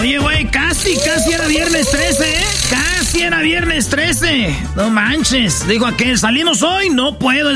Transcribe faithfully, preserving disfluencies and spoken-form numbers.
Oye, güey, casi, casi era viernes trece, ¿eh? Casi era viernes trece. No manches. Dijo aquel, ¿salimos hoy? No puedo.